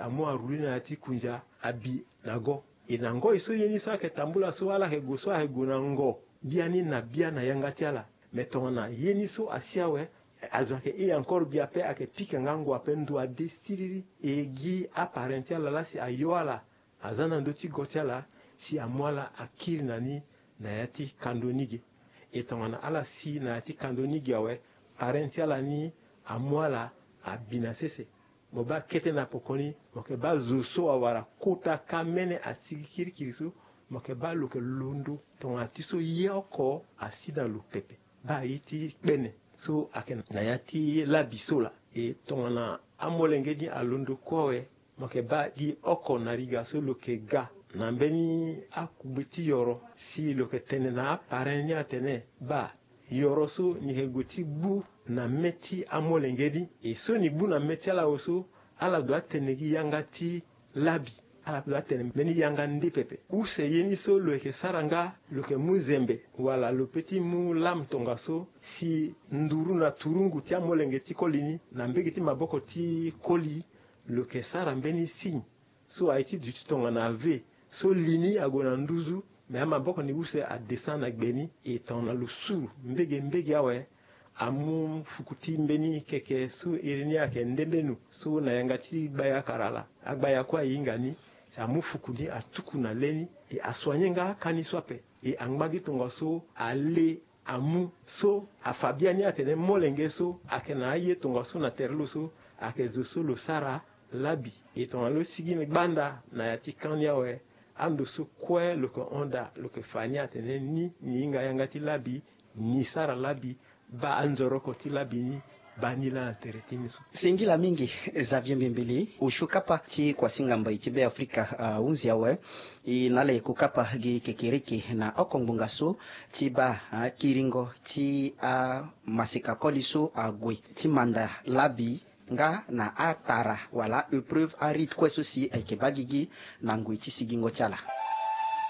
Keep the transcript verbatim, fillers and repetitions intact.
amu aruli na yati kunja abi nago e nango iso yeni so ake tambula so ala he go so he go nango biani na bia na yangatiala metona yeni so asiawe azwake e encore bia pe ake pike ngango apendu a destiriri e gi apparentiala la si ayoala azana ndoti gotiala si amwala akiri nani na yati kandonige etongana ala si na yati kandonige awe parentiala ni amwala abina sese moba kete na pokoni moke ba zuso awara kota kamene asigikiri kirisu moke ba loke londo tonga tiso yoko asida lupepe ba yiti bene so aken na yati labisola e tonga na amolengedi alondo kowe moke ba di oko nariga so loke ga na mbeni akubiti yoro si loke tene na pareni atene ba yoro so ni hegoti bu na meti amolengedi e so ni bu na meti ala oso ala do atenegi yangati labi ala do atene meni yanga ndi pepe u se yeni so loke saranga loke muzembe wala lo petit mu lam tonga so si nduru na turungu ti amolengeti kolini na mbegeti maboko ti koli loke sarambeni si so aiti du tonga na ve so lini agona nduzu me ama boko ni use a descend na gbeni e tona lu su mbege mbege awe amu fukuti mbeni keke su irini ake ndembenu su na yangati baya karala agbaya kwa yingani amu fukudi atuku na leni e aswanyenga kani swape e angbagi tonga so ale amu so afabiani atene molenge so akena aye tonga so na terlo so akezo so lo sara labi e tona lo sigime banda na yati kanya we ando so kwe loke onda loke fani atene ni ni inga yangati labi ni sara labi ba anzoroko ti labi ni banila teretini so singila mingi Xavier Mbimbili ushukapa ti kwa singamba itibe Afrika uh, unzi yawe inale kukapa gi kekeriki na okongbunga so ti ba uh, kiringo ti uh, masika koliso agwe ti manda labi nga na atara wala épreuve arit kweso si eke bagigi na ngwe ti sigingo tiala.